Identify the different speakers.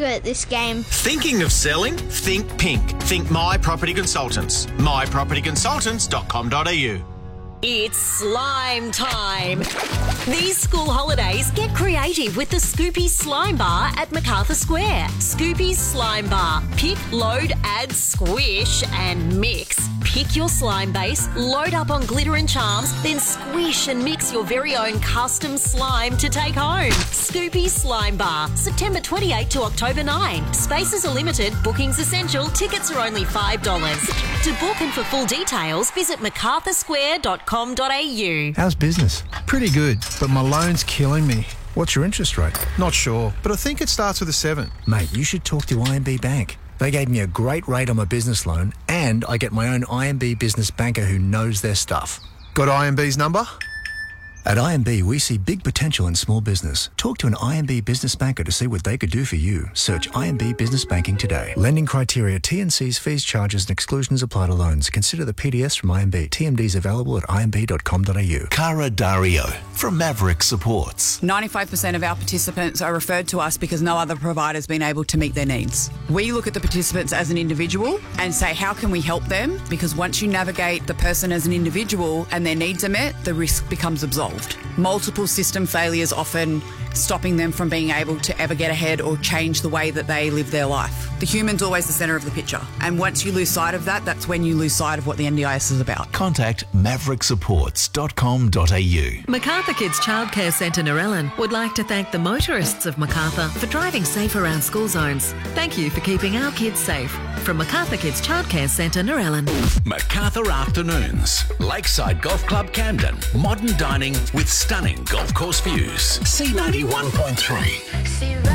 Speaker 1: good at this game.
Speaker 2: Thinking of selling? Think pink. Think My Property Consultants. mypropertyconsultants.com.au.
Speaker 3: It's slime time. These school holidays, get creative with the Scoopy Slime Bar at MacArthur Square. Scoopy's Slime Bar. Pick, load, add, squish and mix. Pick your slime base, load up on glitter and charms, then squish and mix your very own custom slime to take home. Scoopy's Slime Bar, September 28 to October 9. Spaces are limited, bookings essential, tickets are only $5. To book and for full details, visit macarthursquare.com.au.
Speaker 4: How's business? Pretty good, but my loan's killing me. What's your interest rate? Not sure, but I think it starts with a 7.
Speaker 5: Mate, you should talk to IMB Bank. They gave me a great rate on my business loan, and I get my own IMB business banker who knows their stuff.
Speaker 4: Got IMB's number?
Speaker 5: At IMB, we see big potential in small business. Talk to an IMB business banker to see what they could do for you. Search IMB Business Banking today. Lending criteria, T&Cs, fees, charges and exclusions apply to loans. Consider the PDS from IMB. TMDs available at imb.com.au.
Speaker 6: Cara Dario from Maverick Supports.
Speaker 7: 95% of our participants are referred to us because no other provider has been able to meet their needs. We look at the participants as an individual and say, how can we help them? Because once you navigate the person as an individual and their needs are met, the risk becomes absolved. Multiple system failures often stopping them from being able to ever get ahead or change the way that they live their life. The human's always the centre of the picture. And once you lose sight of that, that's when you lose sight of what the NDIS is about.
Speaker 6: Contact mavericksupports.com.au.
Speaker 8: MacArthur Kids Childcare Centre Narellan would like to thank the motorists of MacArthur for driving safe around school zones. Thank you for keeping our kids safe. From MacArthur Kids Childcare Centre Narellan.
Speaker 9: MacArthur Afternoons. Lakeside Golf Club Camden. Modern dining with stunning golf course views. C91.3.